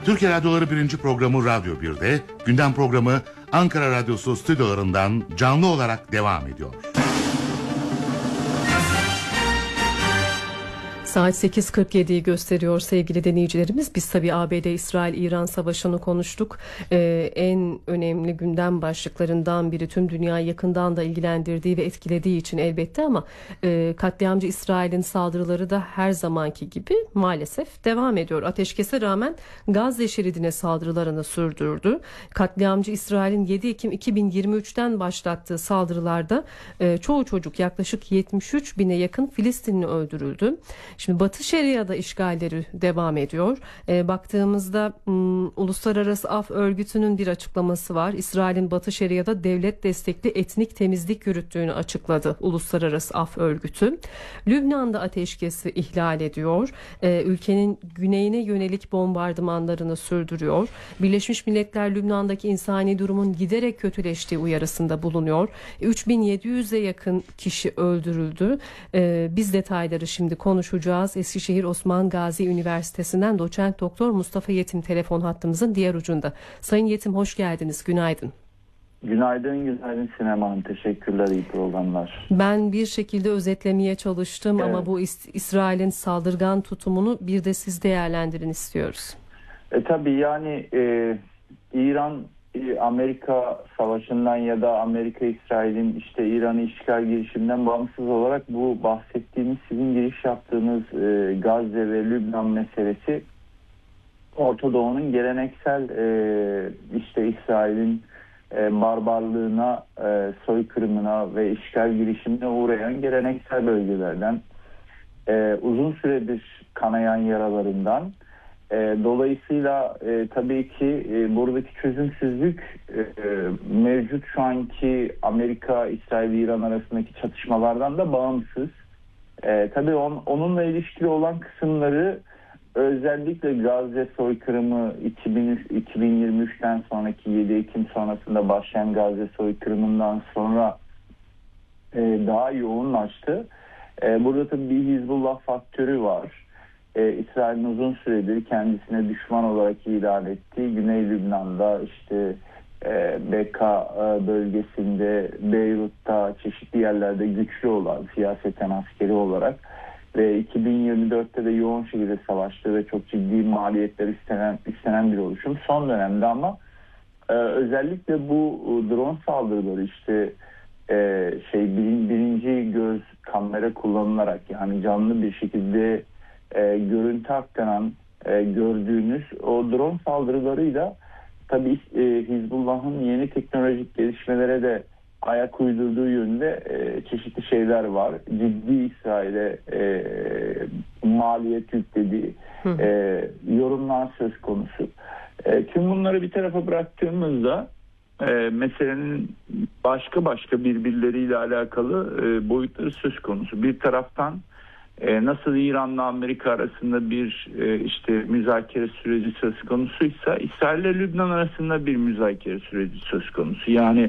Türkiye Radyoları 1. programı Radyo 1'de, gündem programı Ankara Radyosu stüdyolarından canlı olarak devam ediyor. Saat 8.47'yi gösteriyor sevgili dinleyicilerimiz. Biz tabii ABD-İsrail-İran savaşını konuştuk. En önemli gündem başlıklarından biri, tüm dünyayı yakından da ilgilendirdiği ve etkilediği için elbette, ama katliamcı İsrail'in saldırıları da her zamanki gibi maalesef devam ediyor. Ateşkese rağmen Gazze şeridine saldırılarını sürdürdü. Katliamcı İsrail'in 7 Ekim 2023'ten başlattığı saldırılarda çoğu çocuk, yaklaşık 73 bine yakın Filistinli öldürüldü. Şimdi Batı Şeria'da işgalleri devam ediyor. Baktığımızda Uluslararası Af Örgütü'nün bir açıklaması var. İsrail'in Batı Şeria'da devlet destekli etnik temizlik yürüttüğünü açıkladı Uluslararası Af Örgütü. Lübnan'da ateşkesi ihlal ediyor. Ülkenin güneyine yönelik bombardımanlarını sürdürüyor. Birleşmiş Milletler Lübnan'daki insani durumun giderek kötüleştiği uyarısında bulunuyor. 3700'e yakın kişi öldürüldü. Biz detayları şimdi konuşacağız. Eskişehir Osman Gazi Üniversitesi'nden doçent doktor Mustafa Yetim telefon hattımızın diğer ucunda. Sayın Yetim, hoş geldiniz. Günaydın. Günaydın Sinem Hanım. Teşekkürler, iyi programlar. Ben bir şekilde özetlemeye çalıştım, evet. Ama bu İsrail'in saldırgan tutumunu bir de siz değerlendirin istiyoruz. Tabii yani İran Amerika savaşından ya da Amerika İsrail'in işte İran'ı işgal girişiminden bağımsız olarak bu bahsettiğimiz, sizin giriş yaptığınız Gazze ve Lübnan meselesi Orta Doğu'nun geleneksel işte İsrail'in barbarlığına, soykırımına ve işgal girişimine uğrayan geleneksel bölgelerden, uzun süredir kanayan yaralarından. Dolayısıyla tabii ki buradaki çözümsüzlük mevcut şu anki Amerika, İsrail ve İran arasındaki çatışmalardan da bağımsız. Tabii onunla ilişkili olan kısımları, özellikle Gazze soykırımı 2023'ten sonraki 7 Ekim sonrasında başlayan Gazze soykırımından sonra daha yoğunlaştı. Burada tabii bir Hizbullah faktörü var. İsrail'in uzun süredir kendisine düşman olarak ilan ettiği Güney Lübnan'da, işte Beka bölgesinde, Beyrut'ta, çeşitli yerlerde güçlü olan, siyaseten askeri olarak ve 2024'te de yoğun şekilde savaştı ve çok ciddi maliyetler istenen bir oluşum. Son dönemde ama özellikle bu drone saldırıları, işte birinci göz kamera kullanılarak, yani canlı bir şekilde görüntü aktaran gördüğünüz o drone saldırılarıyla tabii Hizbullah'ın yeni teknolojik gelişmelere de ayak uydurduğu yönde çeşitli şeyler var. Ciddi İsrail'e maliyet yüklediği yorumlar söz konusu. Tüm bunları bir tarafa bıraktığımızda meselenin başka birbirleriyle alakalı boyutları söz konusu. Bir taraftan nasıl İran'la Amerika arasında bir işte müzakere süreci söz konusuysa, İsrail ile Lübnan arasında bir müzakere süreci söz konusu. Yani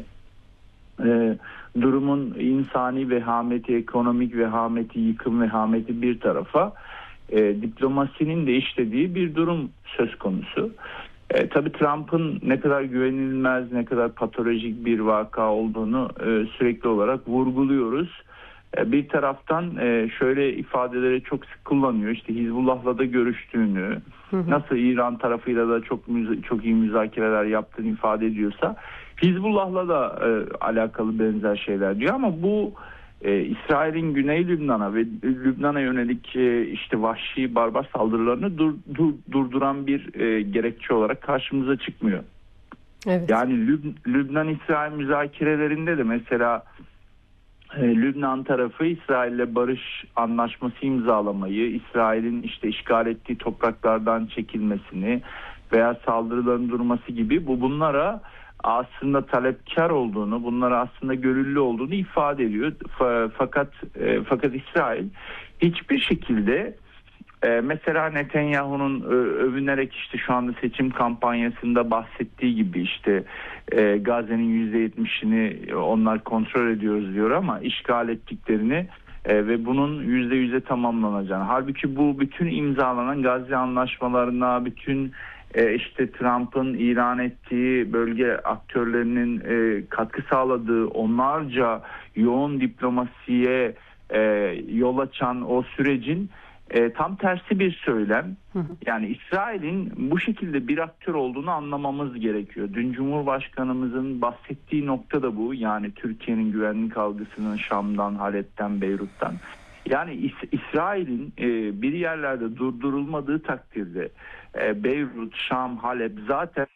durumun insani vehameti, ekonomik vehameti, yıkım vehameti bir tarafa, diplomasinin de işlediği bir durum söz konusu. Tabii Trump'ın ne kadar güvenilmez, ne kadar patolojik bir vaka olduğunu sürekli olarak vurguluyoruz. Bir taraftan şöyle ifadeleri çok sık kullanıyor. İşte Hizbullah'la da görüştüğünü, nasıl İran tarafıyla da çok iyi müzakereler yaptığını ifade ediyorsa, Hizbullah'la da alakalı benzer şeyler diyor. Ama bu İsrail'in Güney Lübnan'a ve Lübnan'a yönelik işte vahşi barbar saldırılarını durduran bir gerekçe olarak karşımıza çıkmıyor. Evet. Yani Lübnan-İsrail müzakerelerinde de mesela Lübnan tarafı İsrail'le barış anlaşması imzalamayı, İsrail'in işte işgal ettiği topraklardan çekilmesini veya saldırıların durması gibi bunlara aslında talepkar olduğunu, bunlara aslında gönüllü olduğunu ifade ediyor. Fakat İsrail hiçbir şekilde mesela Netanyahu'nun övünerek işte şu anda seçim kampanyasında bahsettiği gibi işte Gazze'nin %70'ini onlar kontrol ediyoruz diyor, ama işgal ettiklerini ve bunun %100'e tamamlanacağını. Halbuki bu bütün imzalanan Gazze anlaşmalarına, bütün işte Trump'ın ilan ettiği bölge aktörlerinin katkı sağladığı onlarca yoğun diplomasiye yol açan o sürecin tam tersi bir söylem. Yani İsrail'in bu şekilde bir aktör olduğunu anlamamız gerekiyor. Dün Cumhurbaşkanımızın bahsettiği nokta da bu. Yani Türkiye'nin güvenlik algısının Şam'dan, Halep'ten, Beyrut'tan. Yani İsrail'in bir yerlerde durdurulmadığı takdirde Beyrut, Şam, Halep zaten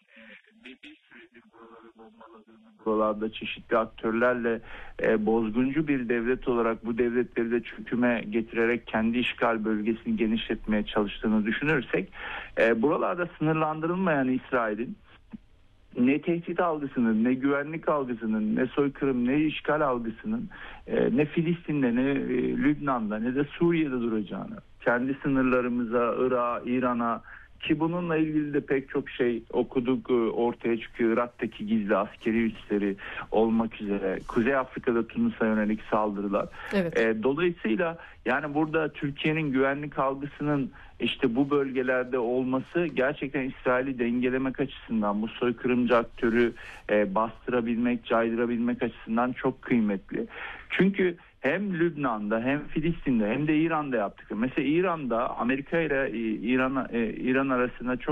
buralarda çeşitli aktörlerle bozguncu bir devlet olarak bu devletleri de çöküme getirerek kendi işgal bölgesini genişletmeye çalıştığını düşünürsek buralarda sınırlandırılmayan İsrail'in ne tehdit algısının, ne güvenlik algısının, ne soykırım, ne işgal algısının ne Filistin'de, ne Lübnan'da, ne de Suriye'de duracağını, kendi sınırlarımıza, Irak'a, İran'a, ki bununla ilgili de pek çok şey okuduk, ortaya çıkıyor. Irak'taki gizli askeri üsleri olmak üzere, Kuzey Afrika'da Tunus'a yönelik saldırılar. Evet. Dolayısıyla yani burada Türkiye'nin güvenlik algısının işte bu bölgelerde olması gerçekten İsrail'i dengelemek açısından, bu soykırımcı aktörü bastırabilmek, caydırabilmek açısından çok kıymetli. Çünkü hem Lübnan'da hem Filistin'de hem de İran'da yaptık. Mesela İran'da Amerika ile İran arasında çok